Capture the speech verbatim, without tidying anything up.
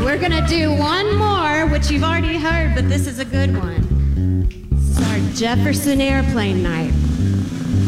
we're gonna do one more, which you've already heard, but this is a good one. It's our Jefferson Airplane Night.